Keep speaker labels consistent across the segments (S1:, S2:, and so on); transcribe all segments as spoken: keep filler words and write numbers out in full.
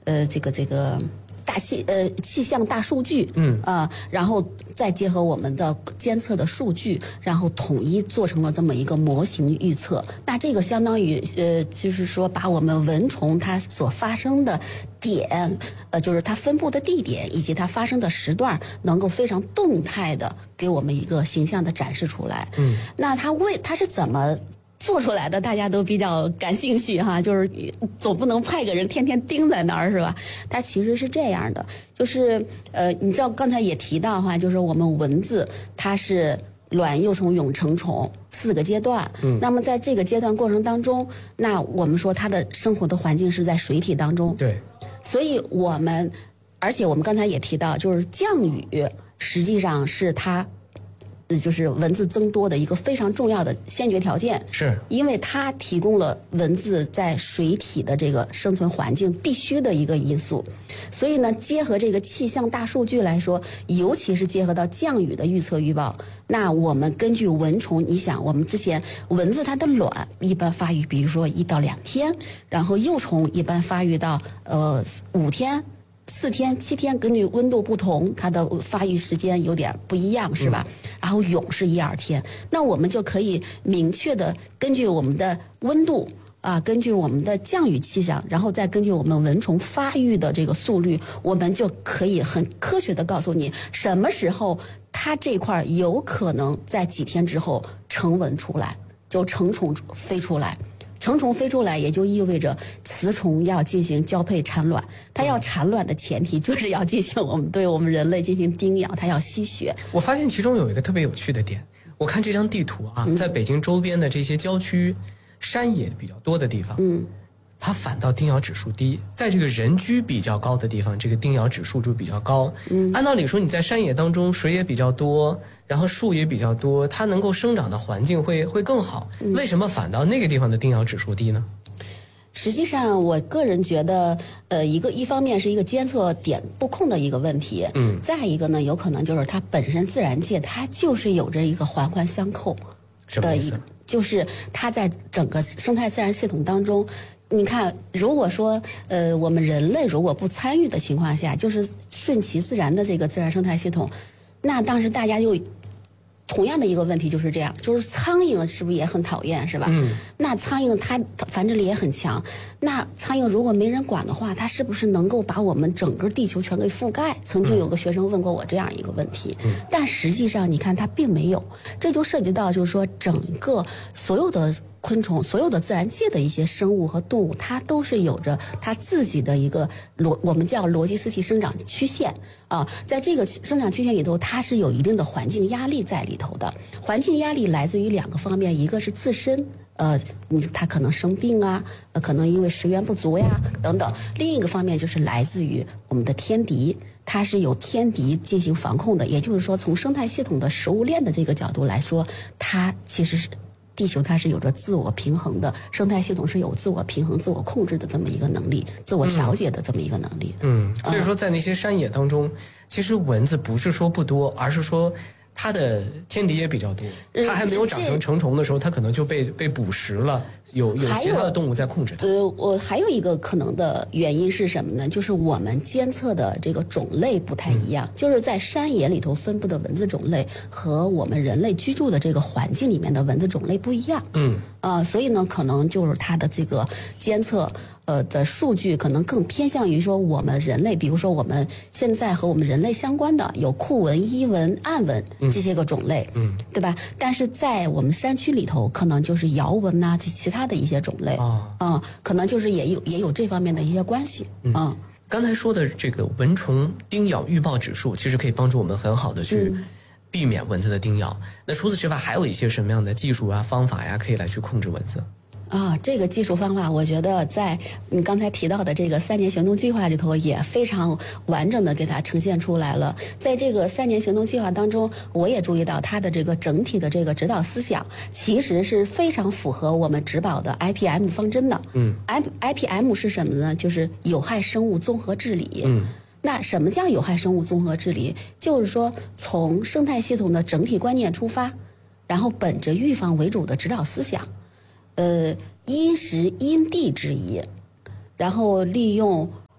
S1: 呃这个这个。大气呃气象大数据，
S2: 嗯
S1: 啊、呃，然后再结合我们的监测的数据，然后统一做成了这么一个模型预测。那这个相当于呃，就是说把我们蚊虫它所发生的点，呃，就是它分布的地点以及它发生的时段，能够非常动态的给我们一个形象的展示出来。
S2: 嗯，
S1: 那它为它是怎么做出来的，大家都比较感兴趣哈，就是总不能派个人天天盯在那儿是吧？它其实是这样的，就是呃，你知道刚才也提到哈，就是我们蚊子它是卵、幼虫、蛹、成虫四个阶段。嗯，那么在这个阶段过程当中，那我们说它的生活的环境是在水体当中。
S2: 对，
S1: 所以我们，而且我们刚才也提到，就是降雨实际上是它。就是蚊子增多的一个非常重要的先决条件，
S2: 是
S1: 因为它提供了蚊子在水体的这个生存环境必须的一个因素。所以呢，结合这个气象大数据来说，尤其是结合到降雨的预测预报，那我们根据蚊虫，你想，我们之前蚊子它的卵一般发育，比如说一到两天，然后幼虫一般发育到呃五天。四天、七天，根据温度不同，它的发育时间有点不一样，是吧？嗯、然后蛹是一二天，那我们就可以明确的根据我们的温度啊，根据我们的降雨气象，然后再根据我们蚊虫发育的这个速率，我们就可以很科学的告诉你什么时候它这块有可能在几天之后成蚊出来，就成虫飞出来。成虫飞出来，也就意味着雌虫要进行交配产卵。它要产卵的前提就是要进行我们对我们人类进行叮咬，它要吸血。
S2: 我发现其中有一个特别有趣的点，我看这张地图啊，嗯、在北京周边的这些郊区、山野比较多的地方，嗯，它反倒叮咬指数低。在这个人居比较高的地方，这个叮咬指数就比较高。嗯，按道理说，你在山野当中，水也比较多。然后树也比较多，它能够生长的环境会会更好。为什么反倒那个地方的叮咬指数低呢？
S1: 实际上，我个人觉得，呃，一个一方面是一个监测点不控的一个问题，嗯，再一个呢，有可能就是它本身自然界它就是有着一个环环相扣的一个，就是它在整个生态自然系统当中。你看，如果说呃我们人类如果不参与的情况下，就是顺其自然的这个自然生态系统，那当时大家就同样的一个问题就是这样，就是苍蝇是不是也很讨厌，是吧？嗯。那苍蝇它繁殖力也很强，那苍蝇如果没人管的话，它是不是能够把我们整个地球全给覆盖？曾经有个学生问过我这样一个问题，嗯、但实际上你看它并没有，这就涉及到就是说整个所有的昆虫、所有的自然界的一些生物和动物，它都是有着它自己的一个逻，我们叫逻辑四体生长曲线啊，在这个生长曲线里头，它是有一定的环境压力在里头的。环境压力来自于两个方面，一个是自身。呃，你它可能生病啊，呃，可能因为食源不足呀，等等。另一个方面就是来自于我们的天敌，它是有天敌进行防控的。也就是说，从生态系统的食物链的这个角度来说，它其实是地球，它是有着自我平衡的，生态系统是有自我平衡、自我控制的这么一个能力，自我调节的这么一个能力。
S2: 嗯，所以说在那些山野当中，嗯、其实蚊子不是说不多，而是说。它的天敌也比较多，它还没有长成成虫的时候，它可能就被被捕食了。有有其他的动物在控制它。
S1: 呃，我还有一个可能的原因是什么呢？就是我们监测的这个种类不太一样，嗯、就是在山野里头分布的蚊子种类和我们人类居住的这个环境里面的蚊子种类不一样。嗯，呃，所以呢，可能就是它的这个监测。呃的数据可能更偏向于说我们人类，比如说我们现在和我们人类相关的有库蚊、伊蚊、暗蚊这些个种类，嗯，对吧？但是在我们山区里头，可能就是摇蚊呐，这其他的一些种类，啊、哦，嗯，可能就是也有也有这方面的一些关系，嗯。嗯
S2: 刚才说的这个蚊虫叮咬预报指数，其实可以帮助我们很好的去避免蚊子的叮咬。嗯、那除此之外，还有一些什么样的技术啊、方法呀，可以来去控制蚊子？
S1: 啊，这个技术方法，我觉得在你刚才提到的这个三年行动计划里头也非常完整的给它呈现出来了。在这个三年行动计划当中，我也注意到它的这个整体的这个指导思想，其实是非常符合我们植保的 I P M 方针的。嗯 ，I P M 是什么呢？就是有害生物综合治理。嗯。那什么叫有害生物综合治理？就是说从生态系统的整体观念出发，然后本着预防为主的指导思想。呃，因时因地制宜，然后利用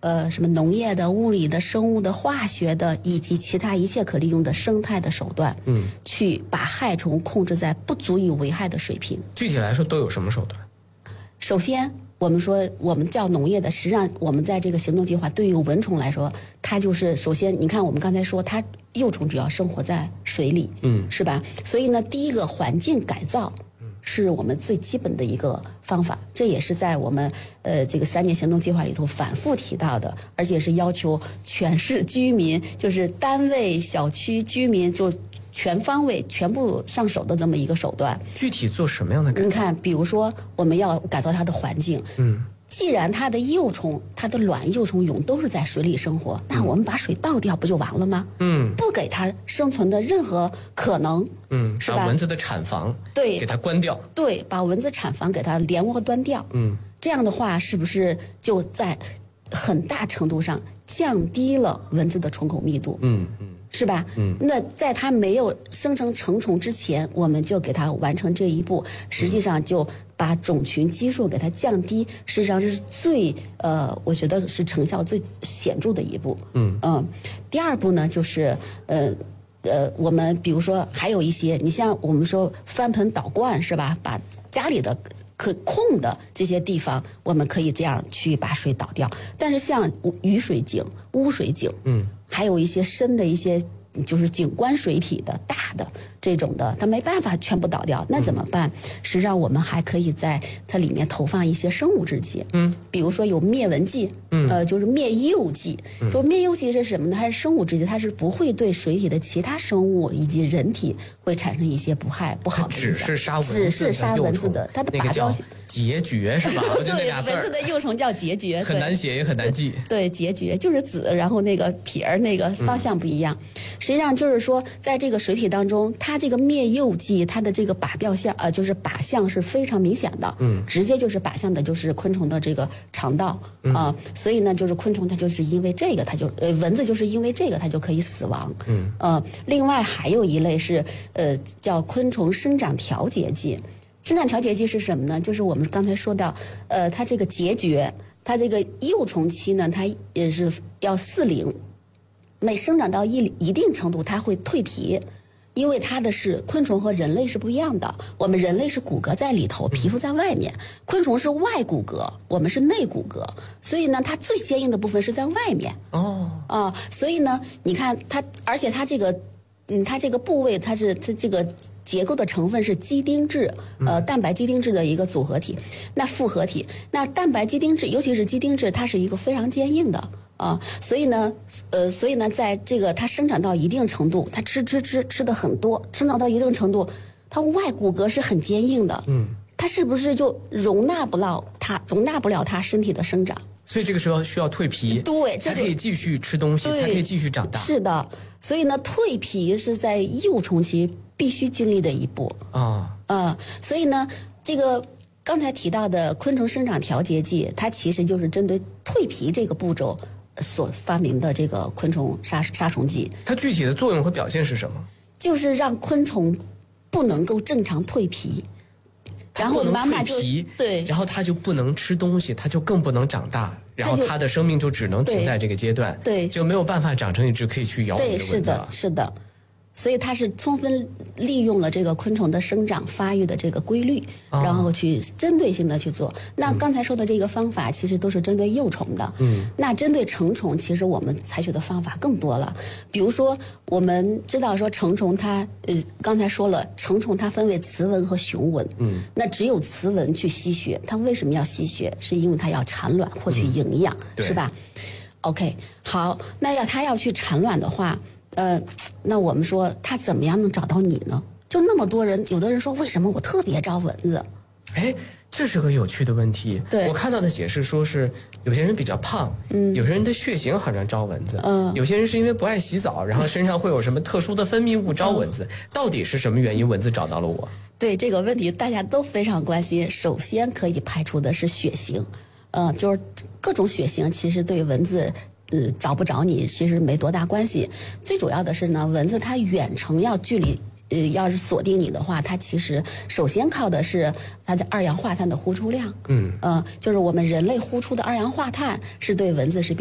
S1: 呃什么农业的、物理的、生物的、化学的，以及其他一切可利用的生态的手段，嗯，去把害虫控制在不足以危害的水平。
S2: 具体来说都有什么手段？
S1: 首先，我们说我们叫农业的，实际上我们在这个行动计划对于蚊虫来说，它就是首先，你看我们刚才说，它幼虫主要生活在水里，嗯，是吧？所以呢，第一个环境改造是我们最基本的一个方法，这也是在我们呃这个三年行动计划里头反复提到的，而且是要求全市居民，就是单位、小区居民就全方位、全部上手的这么一个手段。
S2: 具体做什么样的改造？
S1: 你看，比如说我们要改造它的环境，嗯。既然它的幼虫、它的卵、幼虫、蛹都是在水里生活，那我们把水倒掉不就完了吗？嗯，不给它生存的任何可能，
S2: 嗯，
S1: 是吧？
S2: 把蚊子的产房
S1: 对
S2: 给它关掉，
S1: 对，把蚊子产房给它连窝端掉，嗯，这样的话是不是就在很大程度上降低了蚊子的虫口密度？嗯嗯。是吧？嗯，那在它没有生成成虫之前，我们就给它完成这一步，实际上就把种群基数给它降低，实际上是最呃，我觉得是成效最显著的一步。嗯嗯、呃，第二步呢，就是呃呃，我们比如说还有一些，你像我们说翻盆倒罐是吧？把家里的可控的这些地方，我们可以这样去把水倒掉。但是像雨水井、污水井，嗯。还有一些深的一些就是景观水体的大的这种的，它没办法全部倒掉，那怎么办？实际上我们还可以在它里面投放一些生物制剂，嗯，比如说有灭蚊剂，嗯，呃，就是灭幼剂。就灭幼剂是什么呢？它是生物制剂，它是不会对水体的其他生物以及人体会产生一些不害不好的影响。
S2: 只是杀蚊子，
S1: 只是杀蚊子的，它的靶标性。
S2: 孑孓是吧？我就那俩字儿。
S1: 蚊子的幼虫叫孑孓，
S2: 很难写也很难记。
S1: 对，孑孓就是子，然后那个撇儿那个方向不一样。嗯、实际上就是说，在这个水体当中，它这个灭幼剂，它的这个靶标向呃，就是靶向是非常明显的，嗯，直接就是靶向的就是昆虫的这个肠道啊、嗯呃，所以呢，就是昆虫它就是因为这个，它就呃蚊子就是因为这个它就可以死亡，嗯呃，另外还有一类是呃叫昆虫生长调节剂。生长调节剂是什么呢？就是我们刚才说到，呃，它这个孑孓，它这个幼虫期呢，它也是要四龄，每生长到一一定程度，它会蜕皮，因为它的是昆虫和人类是不一样的。我们人类是骨骼在里头，皮肤在外面，昆虫是外骨骼，我们是内骨骼，所以呢，它最坚硬的部分是在外面。哦，啊，所以呢，你看它，而且它这个。嗯，它这个部位，它是它这个结构的成分是基丁质，呃，蛋白基丁质的一个组合体，那复合体，那蛋白基丁质，尤其是基丁质，它是一个非常坚硬的啊，所以呢，呃，所以呢，在这个它生长到一定程度，它吃吃吃吃的很多，生长到一定程度，它外骨骼是很坚硬的，嗯，它是不是就容纳不了它容纳不了它身体的生长？
S2: 所以这个时候需要蜕皮，
S1: 对，
S2: 才可以继续吃东西，才可以继续长大。
S1: 是的，所以呢，蜕皮是在幼虫期必须经历的一步啊。呃，所以呢，这个刚才提到的昆虫生长调节剂，它其实就是针对蜕皮这个步骤所发明的这个昆虫杀杀虫剂。
S2: 它具体的作用和表现是什么？
S1: 就是让昆虫不能够正常蜕皮。然后妈妈就对，
S2: 然后它就不能吃东西，它就更不能长大，然后它的生命就只能停在这个阶段，
S1: 对，
S2: 就没有办法长成一只可以去咬我们的蚊子。
S1: 对，是的，是的。所以它是充分利用了这个昆虫的生长发育的这个规律，哦、然后去针对性的去做。那刚才说的这个方法其实都是针对幼虫的。嗯。那针对成虫，其实我们采取的方法更多了。比如说，我们知道说成虫它，呃，刚才说了，成虫它分为雌蚊和雄蚊。嗯。那只有雌蚊去吸血，它为什么要吸血？是因为它要产卵获取营养，嗯、是吧 ？OK， 好，那要它要去产卵的话。呃，那我们说他怎么样能找到你呢？就那么多人，有的人说为什么我特别招蚊子？
S2: 哎，这是个有趣的问题。
S1: 对，
S2: 我看到的解释说是有些人比较胖，嗯，有些人的血型好像招蚊子，嗯，有些人是因为不爱洗澡，然后身上会有什么特殊的分泌物招蚊子。嗯、到底是什么原因蚊子找到了我？
S1: 对这个问题，大家都非常关心。首先可以排除的是血型，嗯、呃，就是各种血型其实对蚊子。呃，找不着你其实没多大关系，最主要的是呢，蚊子它远程要距离，呃，要是锁定你的话，它其实首先靠的是它的二氧化碳的呼出量，嗯，呃，就是我们人类呼出的二氧化碳是对蚊子是。